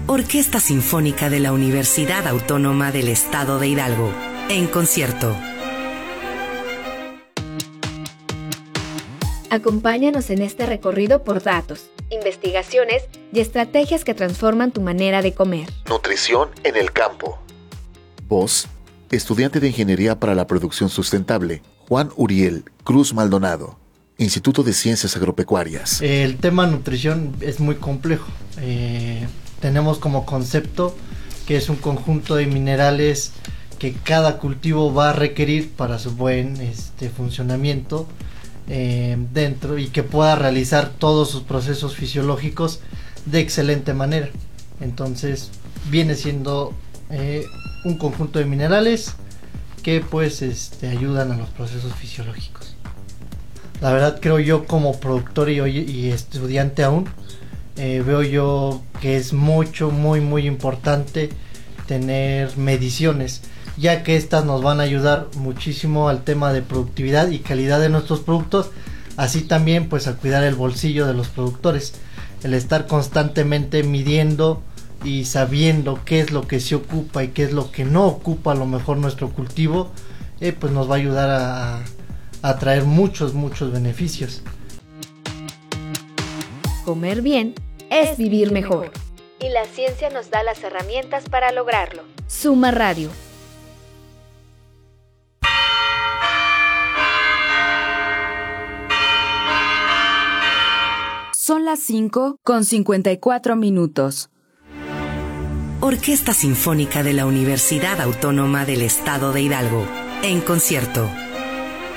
Orquesta Sinfónica de la Universidad Autónoma del Estado de Hidalgo, en concierto. Acompáñanos en este recorrido por datos, investigaciones y estrategias que transforman tu manera de comer. Nutrición en el campo. Voz, estudiante de Ingeniería para la Producción Sustentable, Juan Uriel Cruz Maldonado, Instituto de Ciencias Agropecuarias. El tema nutrición es muy complejo. Tenemos como concepto que es un conjunto de minerales que cada cultivo va a requerir para su buen funcionamiento dentro y que pueda realizar todos sus procesos fisiológicos de excelente manera. Entonces viene siendo un conjunto de minerales que pues ayudan a los procesos fisiológicos. La verdad creo yo como productor y estudiante aún, veo yo que es muy importante tener mediciones, ya que estas nos van a ayudar muchísimo al tema de productividad y calidad de nuestros productos, así también pues a cuidar el bolsillo de los productores. El estar constantemente midiendo y sabiendo qué es lo que se ocupa y qué es lo que no ocupa a lo mejor nuestro cultivo, pues nos va a ayudar a traer muchos beneficios. Comer bien es vivir mejor. Y la ciencia nos da las herramientas para lograrlo. Suma Radio. Son las 5:54. Orquesta Sinfónica de la Universidad Autónoma del Estado de Hidalgo, en concierto.